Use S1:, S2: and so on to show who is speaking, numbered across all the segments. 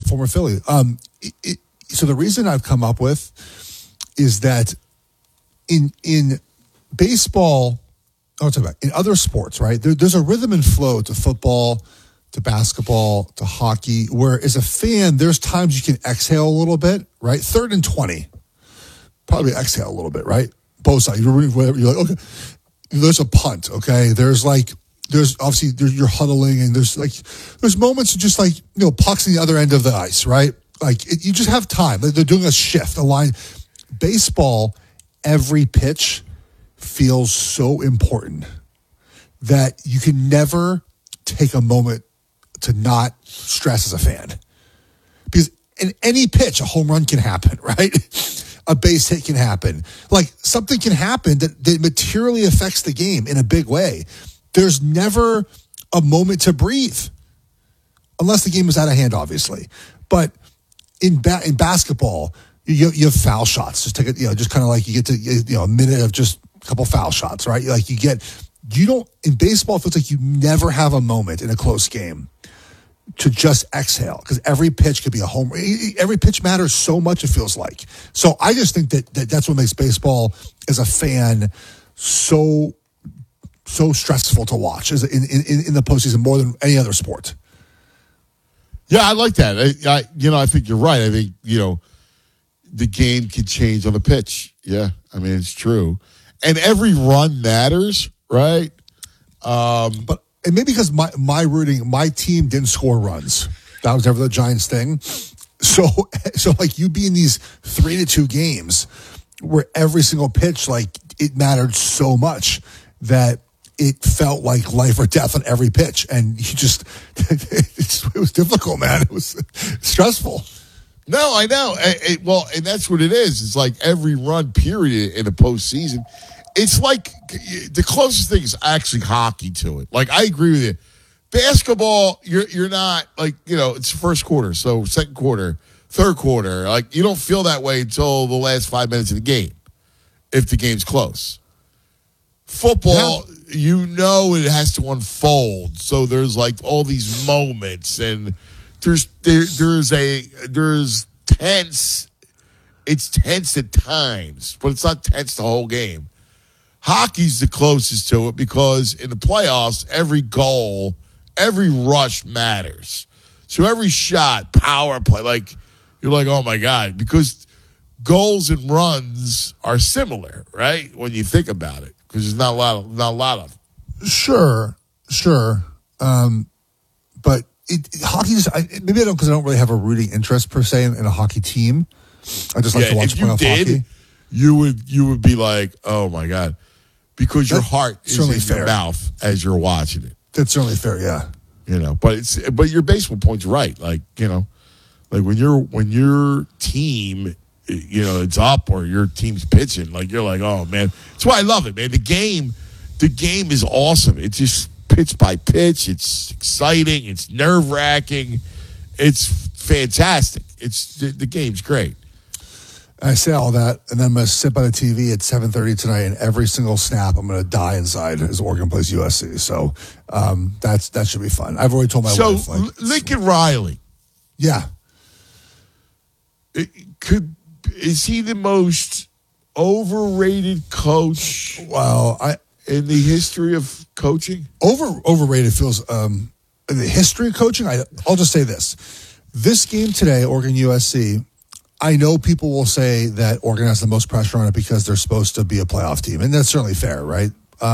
S1: former Philly. So the reason I've come up with is that in baseball, I'll talk about in other sports, right? There's a rhythm and flow to football, to basketball, to hockey, where as a fan, there's times you can exhale a little bit, right? 3rd and 20, probably exhale a little bit, right? Both sides. You're like, okay, there's a punt, okay? There's obviously you're huddling, and there's moments of just like, pucks on the other end of the ice, right? Like you just have time. They're doing a shift, a line. Baseball, every pitch feels so important that you can never take a moment to not stress as a fan. Because in any pitch, a home run can happen, right? A base hit can happen. Like something can happen that materially affects the game in a big way. There's never a moment to breathe unless the game is out of hand, obviously. But in basketball, you have foul shots. Just take it, just kind of like you get to, a minute of just a couple foul shots, right? Like in baseball, it feels like you never have a moment in a close game to just exhale, because every pitch could be a home. Every pitch matters so much, it feels like. So I just think that's what makes baseball as a fan so stressful to watch in the postseason more than any other sport.
S2: Yeah, I like that. I think you're right. I think, the game can change on the pitch. Yeah, I mean, it's true. And every run matters, right?
S1: But and maybe because my team didn't score runs. That was never the Giants thing. So like you be in these 3-2 games where every single pitch, like it mattered so much that it felt like life or death on every pitch. And you just, it was difficult, man. It was stressful.
S2: No, I know. And that's what it is. It's like every run period in the postseason. It's like the closest thing is actually hockey to it. Like, I agree with you. Basketball, you're not like, it's first quarter. So second quarter, third quarter, like you don't feel that way until the last 5 minutes of the game, if the game's close. Football, it has to unfold. So there's like all these moments, and there's tense. It's tense at times, but it's not tense the whole game. Hockey's the closest to it because in the playoffs, every goal, every rush matters. So every shot, power play, like you're like, oh my God, because goals and runs are similar, right? When you think about it, because there's not a lot of.
S1: Sure. But hockey just maybe I don't, because I don't really have a rooting interest per se in a hockey team. I just like to watch playoff hockey.
S2: You would be like, oh my God. Because your heart is in your mouth as you're watching it.
S1: That's certainly fair, yeah.
S2: But your baseball point's right. Like, like when your team, it's up or your team's pitching, like you're like, oh man. That's why I love it, man. The game is awesome. It's just pitch by pitch. It's exciting. It's nerve-wracking. It's fantastic. The game's great.
S1: I say all that, and then I'm going to sit by the TV at 7:30 tonight, and every single snap I'm going to die inside as Oregon plays USC. So that should be fun. I've already told my wife.
S2: So Lincoln Riley.
S1: Yeah.
S2: Is he the most overrated coach in the history of coaching?
S1: Overrated feels in the history of coaching. I'll just say this. This game today, Oregon USC, I know people will say that Oregon has the most pressure on it because they're supposed to be a playoff team, and that's certainly fair, right?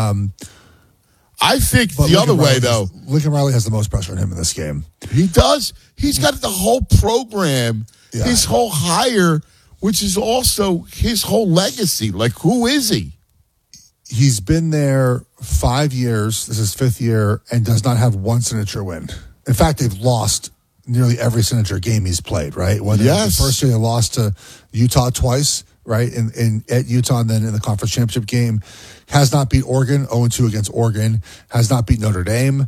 S2: I think the other way, though.
S1: Lincoln Riley has the most pressure on him in this game.
S2: He does. He's got the whole program, his whole hire, which is also his whole legacy. Like, who is he?
S1: He's been there 5 years. This is 5th year, and does not have one signature win. In fact, they've lost nearly every signature game he's played, right?
S2: Yes.
S1: The first year they lost to Utah twice, right? At Utah, and then in the conference championship game. Has not beat Oregon, 0-2 against Oregon. Has not beat Notre Dame.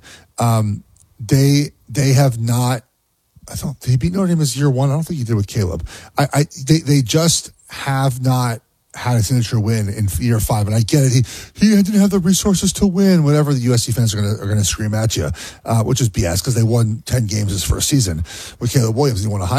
S1: They have not, I thought they beat Notre Dame as year one. I don't think he did with Caleb. They just have not had a signature win in year 5, and I get it. He didn't have the resources to win. Whatever the USC fans are going to scream at you, which is BS because they won 10 games his first season with Caleb Williams. He won a